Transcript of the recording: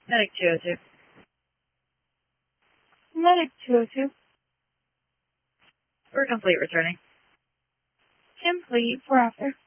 Medic 202. Medic 202. We're complete returning. Complete for after.